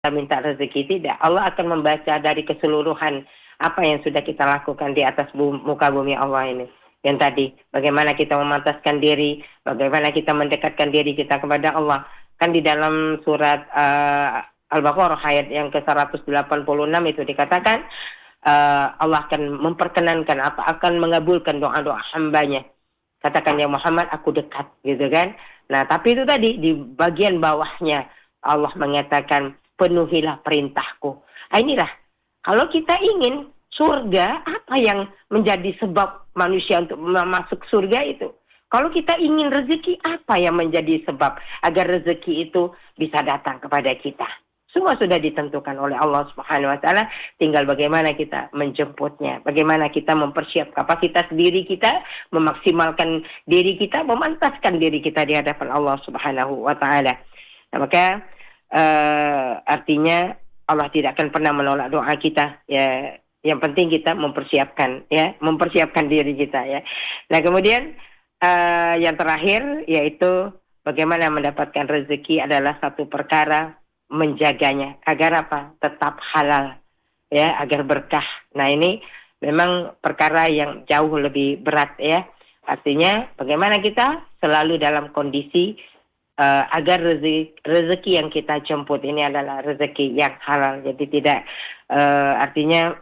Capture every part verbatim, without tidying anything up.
kita minta rezeki, tidak. Allah akan membaca dari keseluruhan apa yang sudah kita lakukan di atas bum- muka bumi Allah ini. Yang tadi, bagaimana kita memantaskan diri, bagaimana kita mendekatkan diri kita kepada Allah. Kan di dalam surat uh, Al-Baqarah ayat yang ke seratus delapan puluh enam itu dikatakan, uh, Allah akan memperkenankan, apa akan mengabulkan doa-doa hambanya. Katakan ya Muhammad, aku dekat, gitu kan. Nah, tapi itu tadi, di bagian bawahnya, Allah mengatakan, penuhilah perintahku. Nah, inilah, kalau kita ingin surga, apa yang menjadi sebab manusia untuk masuk surga itu? Kalau kita ingin rezeki, apa yang menjadi sebab agar rezeki itu bisa datang kepada kita? Semua sudah ditentukan oleh Allah Subhanahu wa taala, tinggal bagaimana kita menjemputnya, bagaimana kita mempersiapkan kapasitas diri kita, memaksimalkan diri kita, memantaskan diri kita di hadapan Allah Subhanahu wa taala. Nah, maka uh, artinya Allah tidak akan pernah menolak doa kita, ya. Yang penting kita mempersiapkan, ya, mempersiapkan diri kita, ya. Nah, kemudian uh, yang terakhir yaitu bagaimana mendapatkan rezeki adalah satu perkara, menjaganya agar apa? Tetap halal, ya, agar berkah. Nah, ini memang perkara yang jauh lebih berat, ya. Artinya bagaimana kita selalu dalam kondisi uh, agar rezeki, rezeki yang kita jemput ini adalah rezeki yang halal. Jadi tidak uh, artinya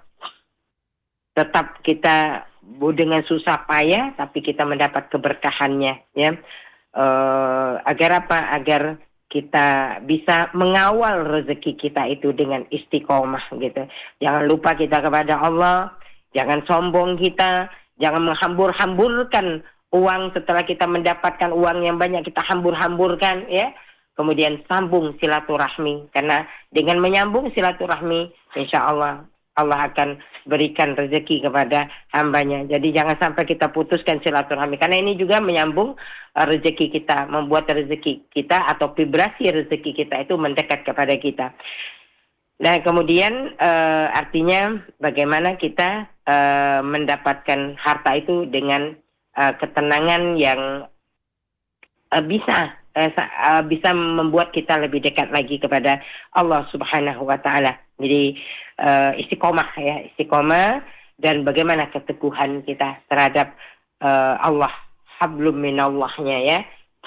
tetap kita dengan susah payah, tapi kita mendapat keberkahannya, ya. Uh, agar apa? Agar kita bisa mengawal rezeki kita itu dengan istiqomah, gitu. Jangan lupa kita kepada Allah, jangan sombong kita, jangan menghambur-hamburkan uang setelah kita mendapatkan uang yang banyak, kita hambur-hamburkan, ya. Kemudian sambung silaturahmi, karena dengan menyambung silaturahmi, insya Allah Allah akan berikan rezeki kepada hambanya. Jadi jangan sampai kita putuskan silaturahmi. Karena ini juga menyambung uh, rezeki kita. Membuat rezeki kita atau vibrasi rezeki kita itu mendekat kepada kita. Nah, kemudian uh, artinya bagaimana kita uh, mendapatkan harta itu dengan uh, ketenangan yang uh, bisa uh, bisa membuat kita lebih dekat lagi kepada Allah Subhanahu wa taala. Jadi uh, istiqomah, ya, istiqomah, dan bagaimana keteguhan kita terhadap uh, Allah, hablum minallahnya, ya.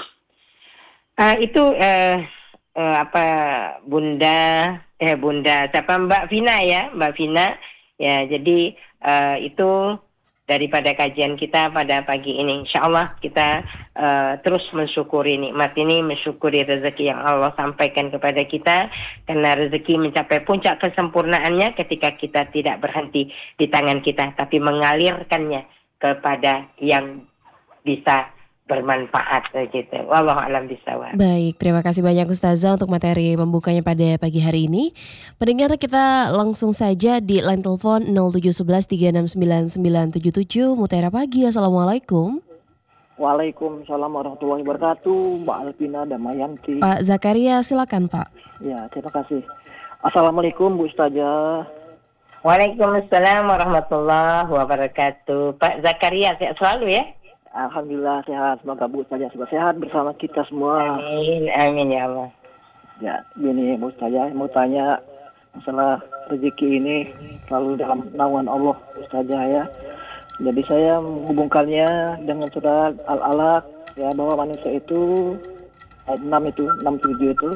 Uh, itu uh, uh, apa Bunda eh Bunda siapa Mbak Vina, ya, Mbak Vina, ya. Jadi uh, itu daripada kajian kita pada pagi ini. Insya Allah kita uh, terus mensyukuri nikmat ini, mensyukuri rezeki yang Allah sampaikan kepada kita, karena rezeki mencapai puncak kesempurnaannya ketika kita tidak berhenti di tangan kita, tapi mengalirkannya kepada yang bisa bermanfaat, gitu. Wallahu a'lam bishawab. Baik, terima kasih banyak Ustazah untuk materi pembukanya pada pagi hari ini. Pendengar, kita langsung saja di line telepon nol tujuh satu satu tiga enam sembilan sembilan tujuh tujuh. Mutiara Pagi, Assalamualaikum. Waalaikumsalam warahmatullahi wabarakatuh, Mbak Alvina Damayanti. Pak Zakaria, silakan Pak. Ya, terima kasih. Assalamualaikum Bu Ustazah. Waalaikumsalam warahmatullahi wabarakatuh. Pak Zakaria, sehat selalu, ya. Alhamdulillah sehat, semoga Bu Ustazah juga sehat bersama kita semua. Amin, amin ya Allah. Ya, gini Bu Ustazah, mau tanya masalah rezeki ini selalu dalam naungan Allah Ustazah, ya. Jadi saya menghubungkannya dengan surat Al-Alaq, ya, bahwa manusia itu ayat enam itu, enam tujuh itu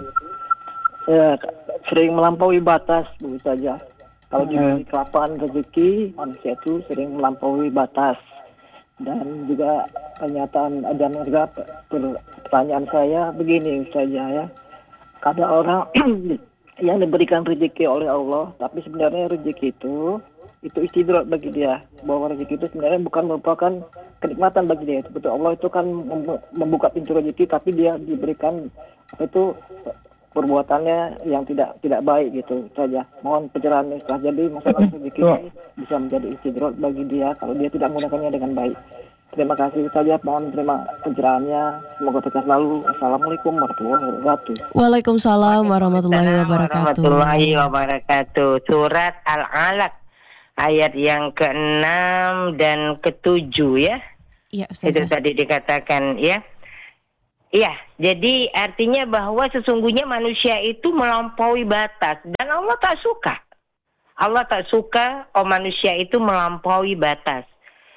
ya, sering melampaui batas Bu Ustazah. Kalau diberi kelapaan rezeki, manusia itu sering melampaui batas. Dan juga pernyataan dan juga pertanyaan saya begini saja, ya. Ada orang yang diberikan rezeki oleh Allah, tapi sebenarnya rezeki itu itu istidrak bagi dia, bahwa rezeki itu sebenarnya bukan merupakan kenikmatan bagi dia. Betul, Allah itu kan membuka pintu rezeki, tapi dia diberikan apa itu perbuatannya yang tidak tidak baik, gitu saja. Mohon pencerahan setelah jadi masalah rezeki ini bisa menjadi istidrak bagi dia kalau dia tidak menggunakannya dengan baik. Terima kasih saja, mohon terima pencerahannya. Semoga berkah selalu. Assalamualaikum warahmatullahi wabarakatuh. Waalaikumsalam warahmatullahi wabarakatuh. Warahmatullahi wabarakatuh. Surat Al-Alaq ayat yang keenam dan ketujuh, ya. Iya, Ustazah. Itu tadi dikatakan, ya. Iya, jadi artinya bahwa sesungguhnya manusia itu melampaui batas dan Allah tak suka. Allah tak suka oh manusia itu melampaui batas.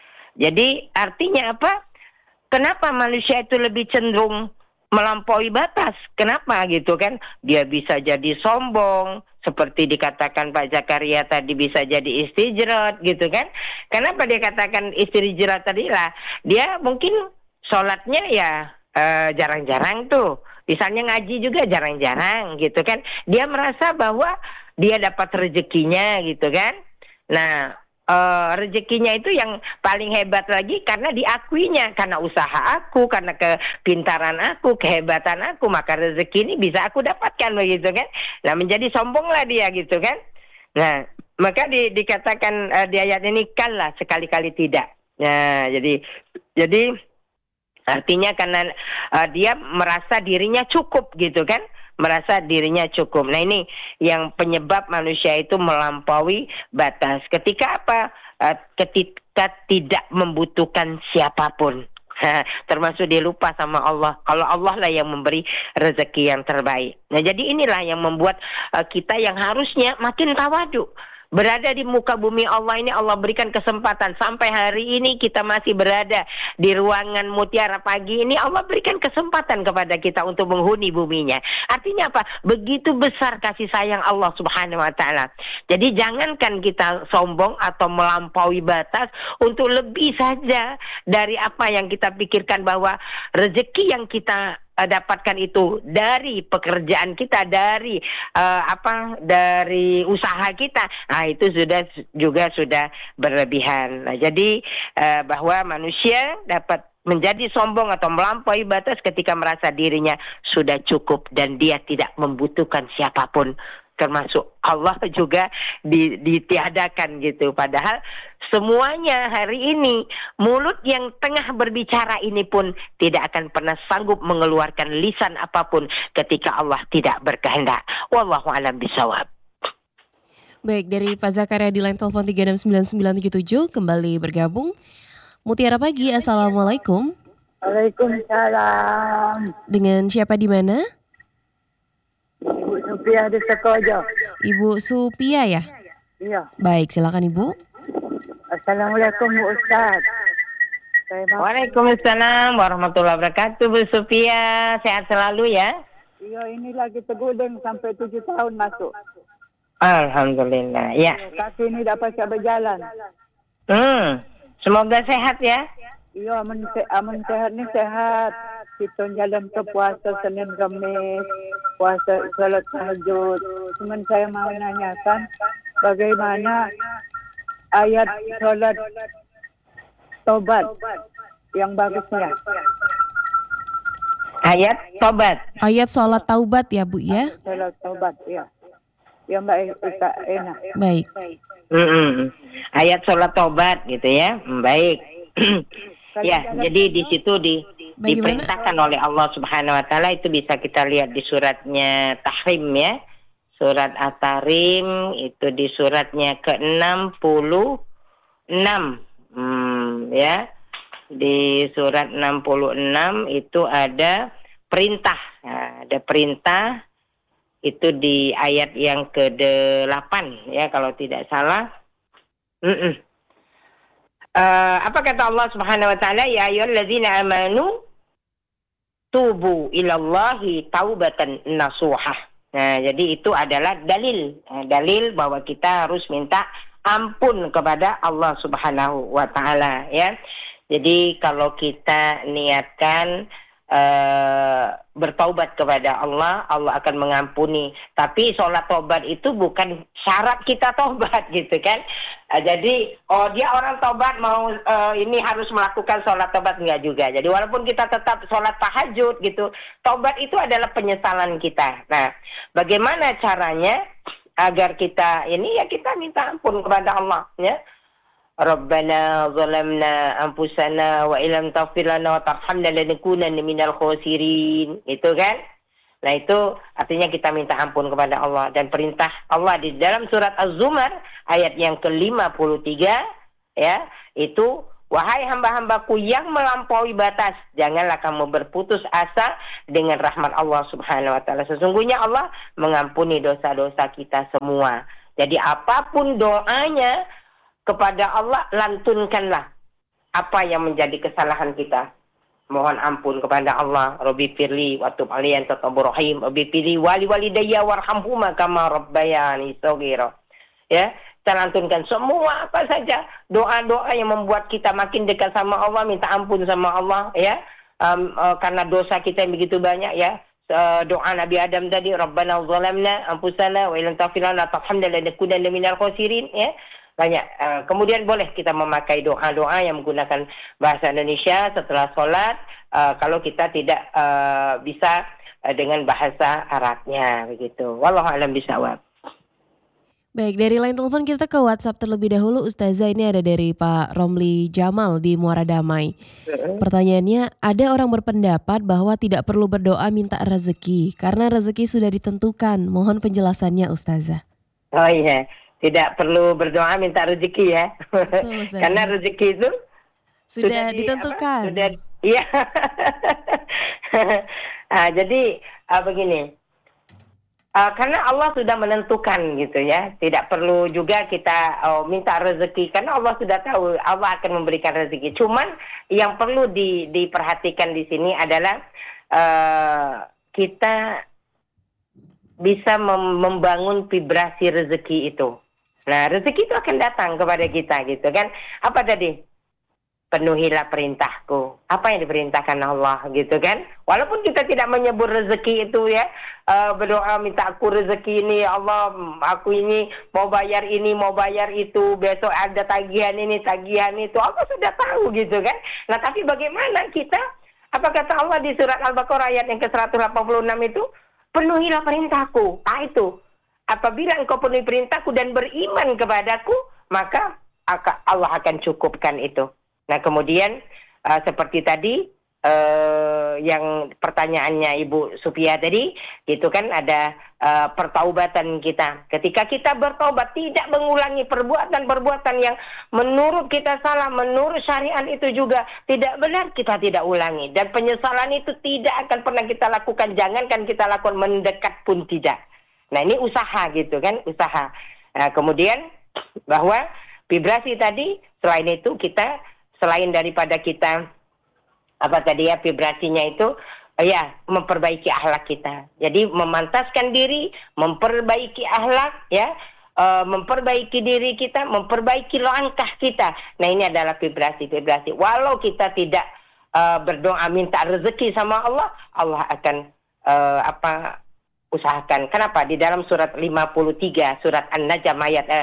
Jadi artinya apa? Kenapa manusia itu lebih cenderung melampaui batas? Kenapa gitu kan? Dia bisa jadi sombong, seperti dikatakan Pak Zakaria tadi bisa jadi istijrat gitu kan? Kenapa dia katakan istijrat tadi lah? Dia mungkin sholatnya ya eh, jarang-jarang tuh. Misalnya ngaji juga jarang-jarang gitu kan? Dia merasa bahwa dia dapat rezekinya gitu kan? Nah, eh, rezekinya itu yang paling hebat lagi karena diakuinya, karena usaha aku, karena kepintaran aku, kehebatan aku, maka rezeki ini bisa aku dapatkan begitu kan. Nah, menjadi sombonglah dia gitu kan. Nah, maka di, dikatakan eh, di ayat ini kalah sekali-kali tidak. Nah, jadi jadi artinya karena uh, dia merasa dirinya cukup gitu kan, merasa dirinya cukup. Nah ini yang penyebab manusia itu melampaui batas. Ketika apa? Uh, ketika tidak membutuhkan siapapun. Termasuk dia lupa sama Allah. Kalau Allah lah yang memberi rezeki yang terbaik. Nah jadi inilah yang membuat uh, kita yang harusnya makin tawadu. Berada di muka bumi Allah ini, Allah berikan kesempatan. Sampai hari ini kita masih berada di ruangan Mutiara Pagi ini, Allah berikan kesempatan kepada kita untuk menghuni buminya. Artinya apa? Begitu besar kasih sayang Allah subhanahu wa ta'ala. Jadi jangankan kita sombong atau melampaui batas untuk lebih saja dari apa yang kita pikirkan, bahwa rezeki yang kita dapatkan itu dari pekerjaan kita, dari uh, apa dari usaha kita, nah itu sudah juga sudah berlebihan. Nah, jadi uh, bahwa manusia dapat menjadi sombong atau melampaui batas ketika merasa dirinya sudah cukup dan dia tidak membutuhkan siapapun, termasuk Allah juga di, ditiadakan gitu. Padahal semuanya hari ini, mulut yang tengah berbicara ini pun tidak akan pernah sanggup mengeluarkan lisan apapun ketika Allah tidak berkehendak. Wallahu a'lam bishawab. Baik, dari Pak Zakaria di line telepon tiga enam sembilan sembilan tujuh tujuh kembali bergabung. Mutiara Pagi, Assalamualaikum. Waalaikumsalam. Dengan siapa di mana? Ibu Supia di Sekojo. Ibu Supia ya? Iya. Baik, silakan Ibu. Assalamualaikum Bu Ustaz. Saya mau... Waalaikumsalam warahmatullahi wabarakatuh. Bu Supia, sehat selalu ya. Iya, ini lagi tegudeng sampai tujuh tahun masuk. Alhamdulillah. Ya. Kaki ini dapat saya berjalan. Hmm. Semoga sehat ya. Iya, aman, se- aman sehat ni sehat. Kita jalan ke puasa Senin Kamis, puasa salat tahajud. Cuman saya mau nanyakan bagaimana ayat salat tobat yang bagusnya. Ayat tobat. Ayat sholat taubat ya Bu ya? Salat tobat, ya. Ya Mbak Eka enak. Baik. Mm-mm. Ayat sholat tobat gitu ya. Hmm, baik. Ya, jadi di situ di Bagaimana? diperintahkan oleh Allah Subhanahu wa taala, itu bisa kita lihat di suratnya Tahrim ya. Surat At-Tahrim itu di suratnya ke enam puluh enam. Hmm, ya. Di surat enam puluh enam itu ada perintah. Nah, ada perintah itu di ayat yang ke delapan ya kalau tidak salah. Mm-mm. Uh, apa kata Allah Subhanahu wa taala, ya ayyuhallazina amanu tubu ilallahi taubatan nasuha. Nah, jadi itu adalah dalil nah, dalil bahwa kita harus minta ampun kepada Allah Subhanahu wa taala ya. Jadi kalau kita niatkan Uh, bertaubat kepada Allah, Allah akan mengampuni. Tapi sholat taubat itu bukan syarat kita taubat gitu kan. Uh, jadi oh dia orang taubat mau uh, ini harus melakukan sholat taubat, enggak juga. Jadi walaupun kita tetap sholat tahajud gitu, taubat itu adalah penyesalan kita. Nah, bagaimana caranya agar kita ini ya kita minta ampun kepada Allah ya. Rabbana zalamna anfusana wa illam taghfir lana wa tarhamna lanakunanna minal khasirin. Itu kan? Nah, itu artinya kita minta ampun kepada Allah. Dan perintah Allah di dalam surat Az-Zumar ayat yang ke lima puluh tiga ya, itu wahai hamba-hambaku yang melampaui batas, janganlah kamu berputus asa dengan rahmat Allah Subhanahu wa taala. Sesungguhnya Allah mengampuni dosa-dosa kita semua. Jadi apapun doanya kepada Allah, lantunkanlah apa yang menjadi kesalahan kita. Mohon ampun kepada Allah. Rabbi firli wa tub alayya anta tawwabur rahim. Rabbi firli wali walidayya warhamhuma kama rabbayani shaghira. Ya, kita lantunkan semua apa saja doa-doa yang membuat kita makin dekat sama Allah, minta ampun sama Allah, ya. Um, uh, karena dosa kita yang begitu banyak, ya. Uh, doa Nabi Adam tadi, Rabbana zalamna anfusana wa illam taghfir lana wa tarhamna lanakunanna minal khasirin, ya. Banyak. Uh, kemudian boleh kita memakai doa-doa yang menggunakan bahasa Indonesia setelah sholat, uh, kalau kita tidak uh, bisa uh, dengan bahasa Arabnya, begitu. Wallahu a'lam bishawab. Baik, dari line telepon kita ke WhatsApp terlebih dahulu. Ustazah, ini ada dari Pak Romli Jamal di Muara Damai. Pertanyaannya, ada orang berpendapat bahwa tidak perlu berdoa minta rezeki karena rezeki sudah ditentukan. Mohon penjelasannya Ustazah. Oh iya, tidak perlu berdoa minta rezeki ya. Betul, Ustazah. Karena rezeki itu Sudah di- ditentukan. apa? Sudah, iya. Ah, jadi ah, begini. Uh, karena Allah sudah menentukan gitu ya, tidak perlu juga kita uh, minta rezeki karena Allah sudah tahu Allah akan memberikan rezeki. Cuman yang perlu di, diperhatikan di sini adalah uh, kita bisa mem- membangun vibrasi rezeki itu. Nah, rezeki itu akan datang kepada kita gitu kan. Apa tadi? Penuhilah perintahku. Apa yang diperintahkan Allah gitu kan. Walaupun kita tidak menyebut rezeki itu ya. Uh, berdoa minta aku rezeki ini. Ya Allah, aku ini mau bayar ini, mau bayar itu. Besok ada tagihan ini, tagihan itu. Allah sudah tahu gitu kan. Nah tapi bagaimana kita. Apa kata Allah di surat Al-Baqarah ayat yang ke seratus delapan puluh enam itu. Penuhilah perintahku. Ah itu. Apabila engkau penuhi perintahku dan beriman kepadaku. Maka Allah akan cukupkan itu. Nah kemudian uh, seperti tadi uh, yang pertanyaannya Ibu Supia tadi, itu kan ada uh, pertaubatan kita. Ketika kita bertaubat tidak mengulangi perbuatan-perbuatan yang menurut kita salah, menurut syariat itu juga tidak benar, kita tidak ulangi. Dan penyesalan itu tidak akan pernah kita lakukan, jangankan kita lakukan, mendekat pun tidak. Nah ini usaha gitu kan, usaha. Nah kemudian bahwa vibrasi tadi, selain itu kita selain daripada kita apa tadi ya vibrasinya itu ya memperbaiki akhlak kita. Jadi memantaskan diri, memperbaiki akhlak ya, uh, memperbaiki diri kita, memperbaiki langkah kita. Nah ini adalah vibrasi-vibrasi. Walau kita tidak uh, berdoa minta rezeki sama Allah, Allah akan uh, apa usahakan. Kenapa? Di dalam surat lima puluh tiga surat An-Najm ayat uh,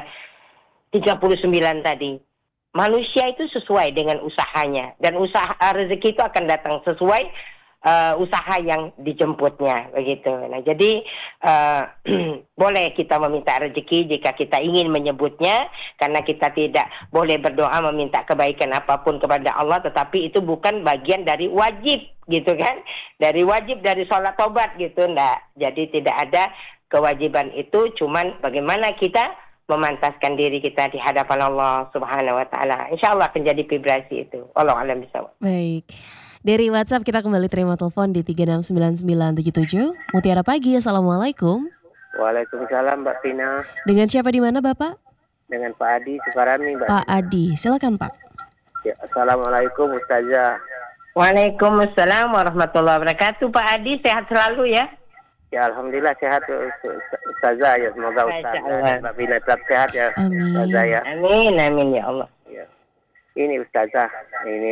tiga puluh sembilan tadi. Manusia itu sesuai dengan usahanya. Dan usaha rezeki itu akan datang sesuai uh, usaha yang dijemputnya. Begitu. Nah, jadi uh, boleh kita meminta rezeki jika kita ingin menyebutnya. Karena kita tidak boleh berdoa meminta kebaikan apapun kepada Allah. Tetapi itu bukan bagian dari wajib. Gitu kan. Dari wajib, dari sholat tobat gitu. Nggak. Jadi tidak ada kewajiban itu. Cuman bagaimana kita memantaskan diri kita di hadapan Allah Subhanahu wa taala. Insyaallah akan jadi vibrasi itu. Wallahu a'lam bishawab. Baik. Dari WhatsApp kita kembali terima telepon di tiga enam sembilan sembilan tujuh tujuh. Mutiara Pagi, Assalamualaikum. Waalaikumsalam Mbak Pina. Dengan siapa di mana Bapak? Dengan Pak Adi Sukarami Mbak. Pak Adi, silakan Pak. Ya, Assalamualaikum Ustazah. Waalaikumsalam warahmatullahi wabarakatuh. Pak Adi sehat selalu ya. Ya Alhamdulillah sehat Ustazah ya. Semoga Ustazah dan Mbak Pina tetap sehat ya. Amin. Ustazah ya. Amin, amin ya Allah. Ya. Ini Ustazah, ini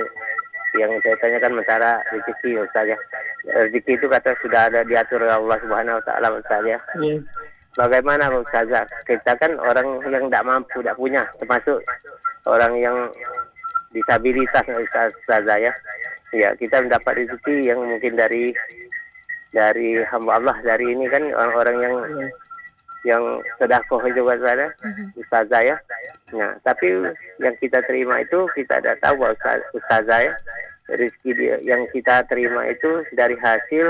yang saya tanyakan masalah rezeki Ustazah. Rezeki itu kata sudah ada diatur oleh Allah Subhanahu wa taala Ustazah. Hmm. Bagaimana Ustazah? Kita kan orang yang tidak mampu, tidak punya, termasuk orang yang disabilitas Ustazah ya. Ya, kita mendapat rezeki yang mungkin dari dari hamba Allah, dari ini kan orang-orang yang Hmm. yang sedekah juga ada Ustazah ya. Nah, tapi yang kita terima itu kita tidak tahu bahwa Ustazah ya, rezeki dia, yang kita terima itu dari hasil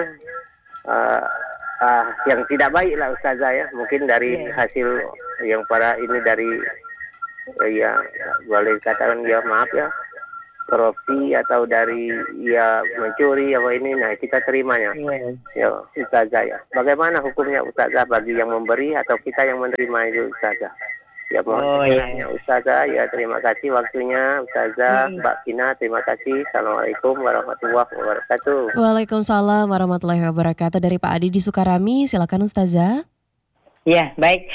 uh, uh, yang tidak baik lah Ustazah ya. Mungkin dari Yeah. hasil yang para ini dari uh, ya boleh katakan ya maaf ya, korupsi atau dari ya mencuri apa ini, nah kita terimanya. Ya, Ustazah ya. Bagaimana hukumnya Ustazah bagi yang memberi atau kita yang menerima itu Ustazah? Ya mohon Oh, iya. kiranya Ustazah, ya terima kasih waktunya Ustazah, Hmm. Mbak Kina, terima kasih. Assalamualaikum warahmatullahi wabarakatuh. Waalaikumsalam warahmatullahi wabarakatuh. Dari Pak Adi di Sukarami, silakan Ustazah. Ya, baik.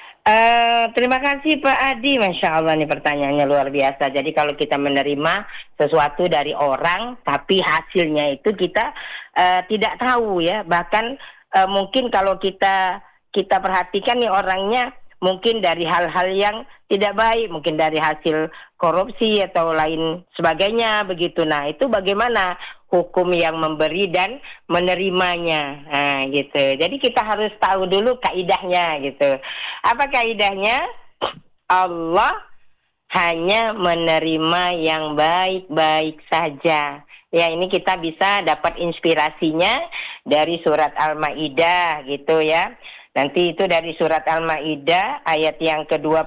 Eh, terima kasih Pak Adi, Masya Allah nih pertanyaannya luar biasa. Jadi kalau kita menerima sesuatu dari orang, tapi hasilnya itu kita eh, tidak tahu ya. Bahkan eh, mungkin kalau kita kita perhatikan nih orangnya, mungkin dari hal-hal yang tidak baik, mungkin dari hasil korupsi atau lain sebagainya begitu. Nah itu bagaimana hukum yang memberi dan menerimanya, nah, gitu. Jadi kita harus tahu dulu kaidahnya gitu. Apa kaidahnya? Allah hanya menerima yang baik-baik saja. Ya ini kita bisa dapat inspirasinya dari surat Al-Maidah gitu ya. Nanti itu dari surat Al-Maidah ayat yang ke dua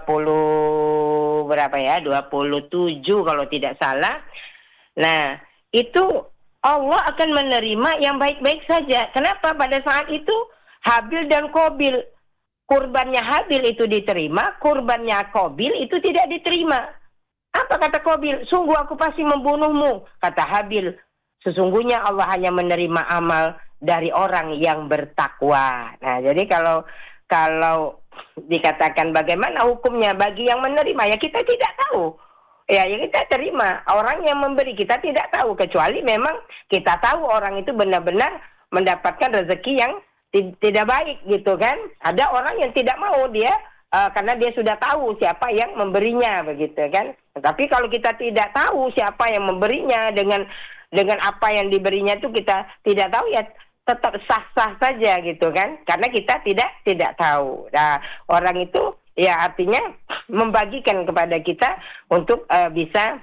puluh berapa ya? dua puluh tujuh kalau tidak salah. Nah, itu Allah akan menerima yang baik-baik saja. Kenapa? Pada saat itu Habil dan Qabil, kurbannya Habil itu diterima, kurbannya Qabil itu tidak diterima. Apa kata Qabil? Sungguh aku pasti membunuhmu. Kata Habil, sesungguhnya Allah hanya menerima amal dari orang yang bertakwa. Nah, jadi kalau kalau dikatakan bagaimana hukumnya bagi yang menerima, ya kita tidak tahu. Ya, yang kita terima. Orang yang memberi kita tidak tahu, kecuali memang kita tahu orang itu benar-benar mendapatkan rezeki yang t- tidak baik gitu kan. Ada orang yang tidak mau dia uh, karena dia sudah tahu siapa yang memberinya begitu kan. Tapi kalau kita tidak tahu siapa yang memberinya, dengan dengan apa yang diberinya itu kita tidak tahu, ya tetap sah-sah saja gitu kan. Karena kita tidak tidak tahu. Nah, orang itu ya artinya membagikan kepada kita untuk uh, bisa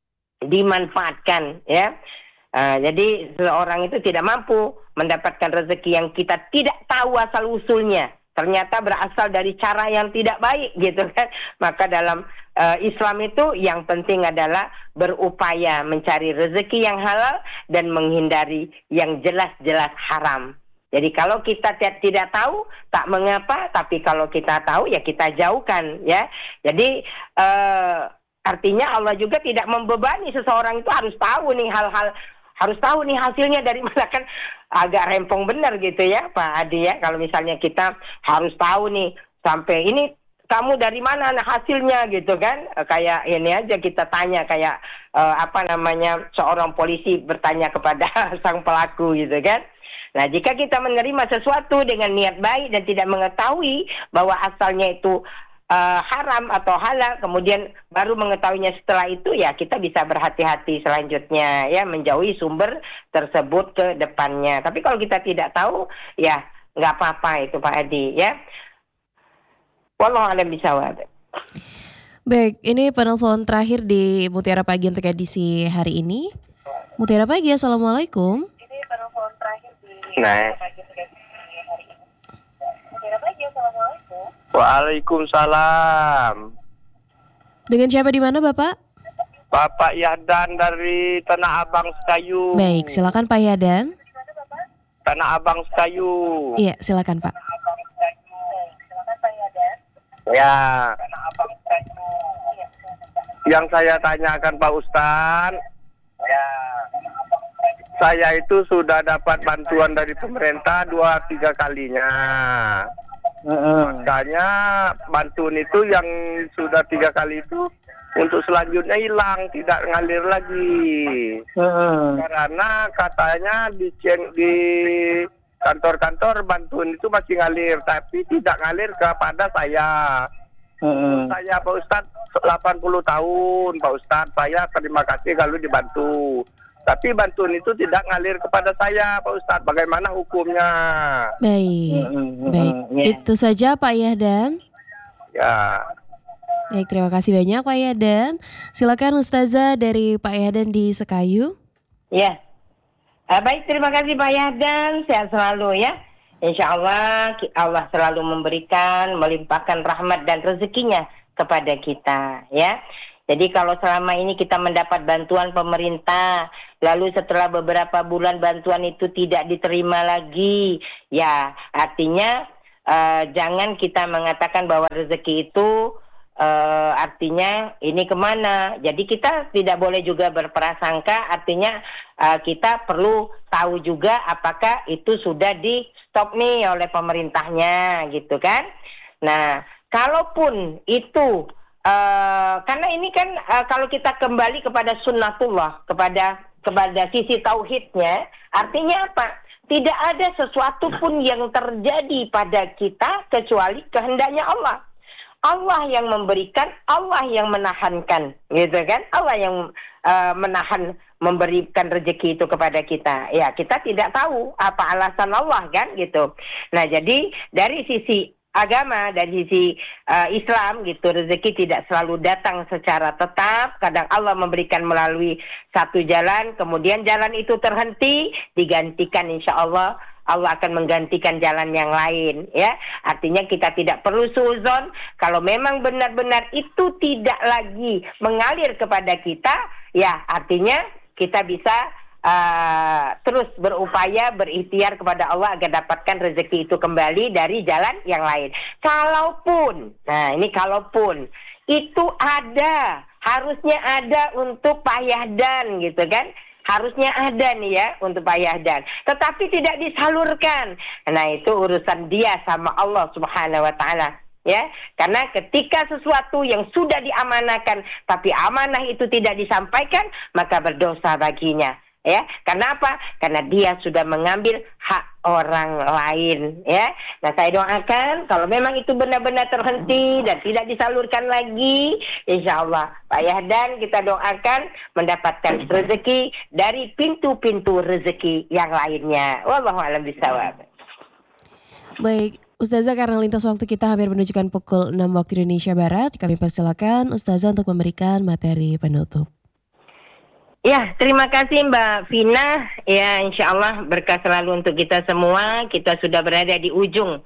dimanfaatkan ya. Uh, jadi seorang itu tidak mampu mendapatkan rezeki yang kita tidak tahu asal usulnya, ternyata berasal dari cara yang tidak baik gitu kan. Maka dalam uh, Islam itu yang penting adalah berupaya mencari rezeki yang halal dan menghindari yang jelas-jelas haram. Jadi kalau kita t- tidak tahu, tak mengapa. Tapi kalau kita tahu, ya kita jauhkan, ya. Jadi uh, artinya Allah juga tidak membebani seseorang itu harus tahu nih hal-hal, harus tahu nih hasilnya dari mana, kan agak rempong benar gitu ya Pak Adi ya. Kalau misalnya kita harus tahu nih sampai ini kamu dari mana nah hasilnya gitu kan. Uh, kayak ini aja kita tanya kayak uh, apa namanya seorang polisi bertanya kepada sang pelaku gitu kan. Nah, jika kita menerima sesuatu dengan niat baik dan tidak mengetahui bahwa asalnya itu uh, haram atau halal, kemudian baru mengetahuinya setelah itu, ya kita bisa berhati-hati selanjutnya ya, menjauhi sumber tersebut ke depannya. Tapi kalau kita tidak tahu, ya nggak apa-apa itu Pak Adi ya. Wallahu a'lam bishawab. Baik, ini penelpon terakhir di Mutiara Pagi untuk edisi hari ini. Mutiara Pagi, Assalamualaikum. Nah. Waalaikumsalam. Dengan siapa di mana Bapak? Bapak Yahdan dari Tanah Abang Sekayu. Baik, silakan Pak Yadan. Tanah Abang Sekayu. Iya, silakan Pak. Ya. Yang saya tanyakan Pak Ustadz, ya, saya itu sudah dapat bantuan dari pemerintah dua tiga kalinya. Uh-uh. Makanya bantuan itu yang sudah tiga kali itu untuk selanjutnya hilang, tidak ngalir lagi. Uh-uh. Karena katanya di di kantor-kantor bantuan itu masih ngalir, tapi tidak ngalir kepada saya. Uh-uh. Saya Pak Ustadz delapan puluh tahun Pak Ustadz, saya terima kasih kalau dibantu. Tapi bantuan itu tidak ngalir kepada saya Pak Ustadz. Bagaimana hukumnya? Baik, Uh-uh. baik. Ya. Itu saja Pak Yahdan. Ya. Baik, terima kasih banyak Pak Yahdan. Silakan Ustazah dari Pak Yahdan di Sekayu. Ya. Ah, baik, terima kasih Pak Yahdan. Sehat selalu ya. Insya Allah Allah selalu memberikan, melimpahkan rahmat dan rezekinya kepada kita ya. Jadi kalau selama ini kita mendapat bantuan pemerintah, lalu setelah beberapa bulan bantuan itu tidak diterima lagi, ya artinya uh, jangan kita mengatakan bahwa rezeki itu uh, artinya ini kemana. Jadi kita tidak boleh juga berprasangka, artinya uh, kita perlu tahu juga apakah itu sudah di stop nih oleh pemerintahnya gitu kan. Nah, kalaupun itu Uh, karena ini kan uh, kalau kita kembali kepada sunnatullah, kepada kepada sisi tauhidnya, artinya apa? Tidak ada sesuatu pun yang terjadi pada kita kecuali kehendaknya Allah. Allah yang memberikan, Allah yang menahankan, gitu kan? Allah yang uh, menahan memberikan rezeki itu kepada kita. Ya, kita tidak tahu apa alasan Allah kan, gitu. Nah, jadi dari sisi agama, dari sisi uh, Islam gitu, rezeki tidak selalu datang secara tetap. Kadang Allah memberikan melalui satu jalan, kemudian jalan itu terhenti, digantikan insya Allah. Allah akan menggantikan jalan yang lain, ya. Artinya kita tidak perlu suuzon. Kalau memang benar-benar itu tidak lagi mengalir kepada kita, ya artinya kita bisa Uh, terus berupaya berikhtiar kepada Allah agar dapatkan rezeki itu kembali dari jalan yang lain. Kalaupun, nah ini kalaupun itu ada, harusnya ada untuk Pak Yahdan gitu kan. Harusnya ada nih ya untuk Pak Yahdan, tetapi tidak disalurkan. Nah itu urusan dia sama Allah Subhanahu wa taala. Ya, karena ketika sesuatu yang sudah diamanakan tapi amanah itu tidak disampaikan, maka berdosa baginya. Ya, karena apa? Karena dia sudah mengambil hak orang lain, ya. Nah, saya doakan kalau memang itu benar-benar terhenti dan tidak disalurkan lagi, insya Allah Pak Yahdan kita doakan mendapatkan rezeki dari pintu-pintu rezeki yang lainnya. Wallahu a'lam bishawab. Baik, Ustazah, karena lintas waktu kita hampir menunjukkan pukul enam waktu Indonesia Barat, kami persilakan Ustazah untuk memberikan materi penutup. Ya, terima kasih Mbak Vina. Ya, insya Allah berkah selalu untuk kita semua. Kita sudah berada di ujung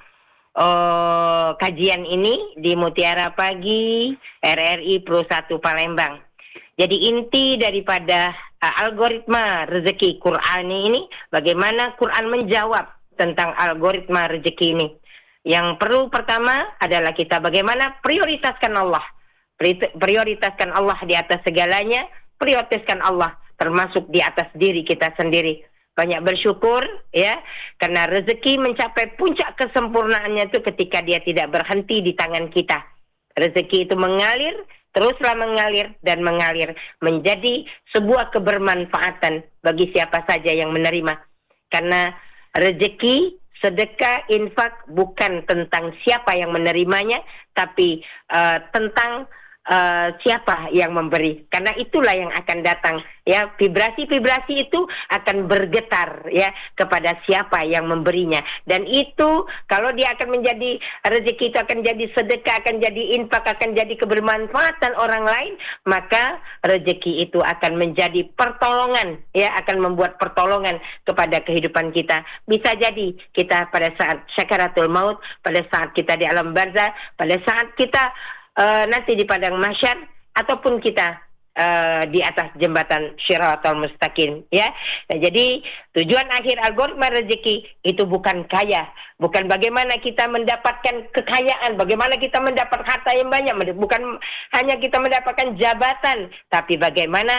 uh, kajian ini di Mutiara Pagi R R I Pro satu Palembang. Jadi inti daripada uh, algoritma rezeki Quran ini, bagaimana Quran menjawab tentang algoritma rezeki ini. Yang perlu pertama adalah kita bagaimana prioritaskan Allah. Prioritaskan Allah di atas segalanya. Prioritaskan Allah termasuk di atas diri kita sendiri. Banyak bersyukur ya, karena rezeki mencapai puncak kesempurnaannya itu ketika dia tidak berhenti di tangan kita. Rezeki itu mengalir, teruslah mengalir dan mengalir menjadi sebuah kebermanfaatan bagi siapa saja yang menerima. Karena rezeki, sedekah, infak bukan tentang siapa yang menerimanya, tapi uh, tentang Uh, siapa yang memberi, karena itulah yang akan datang ya, vibrasi-vibrasi itu akan bergetar ya kepada siapa yang memberinya, dan itu kalau dia akan menjadi rezeki itu akan jadi sedekah, akan jadi infak, akan jadi kebermanfaatan orang lain, maka rezeki itu akan menjadi pertolongan ya, akan membuat pertolongan kepada kehidupan kita. Bisa jadi kita pada saat syakaratul maut, pada saat kita di alam barzah, pada saat kita Uh, nanti di padang mahsyar, ataupun kita uh, di atas jembatan Shiratal Mustaqim ya. Nah, jadi tujuan akhir algoritma rezeki itu bukan kaya, bukan bagaimana kita mendapatkan kekayaan, bagaimana kita mendapat harta yang banyak, bukan hanya kita mendapatkan jabatan, tapi bagaimana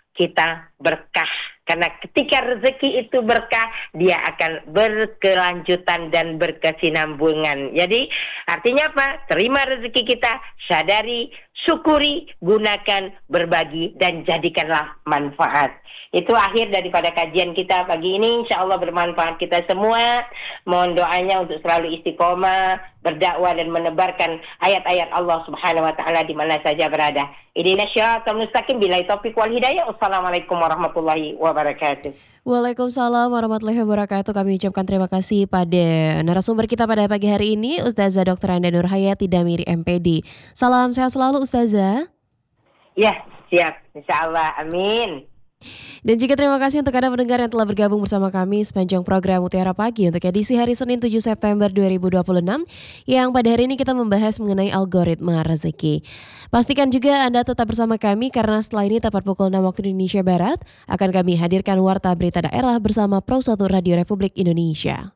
kita berkah. Karena ketika rezeki itu berkah, dia akan berkelanjutan dan berkesinambungan. Jadi artinya apa? Terima rezeki kita, sadari, syukuri, gunakan, berbagi, dan jadikanlah manfaat. Itu akhir daripada kajian kita pagi ini. Insya Allah bermanfaat kita semua. Mohon doanya untuk selalu istiqomah, berdakwah dan menebarkan ayat-ayat Allah Subhanahu wa taala di mana saja berada. Ihdinas syiratal mustaqim, billahi taufiq wal hidayah. Wassalamualaikum warahmatullahi wabarakatuh. Waalaikumsalam warahmatullahi wabarakatuh. Kami ucapkan terima kasih pada narasumber kita pada pagi hari ini, Ustazah Doktor Anda Nurhayati Damiri M P D. Salam sehat selalu Ustazah. Ya, siap. Insya Allah. Amin. Dan juga terima kasih untuk Anda pendengar yang telah bergabung bersama kami sepanjang program Mutiara Pagi untuk edisi hari Senin tujuh September dua ribu dua puluh enam yang pada hari ini kita membahas mengenai algoritma rezeki. Pastikan juga Anda tetap bersama kami karena setelah ini tepat pukul enam waktu Indonesia Barat akan kami hadirkan Warta Berita Daerah bersama Pro satu Radio Republik Indonesia.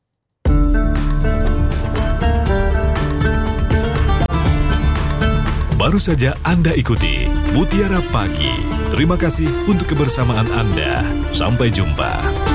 Baru saja Anda ikuti Mutiara Pagi. Terima kasih untuk kebersamaan Anda. Sampai jumpa.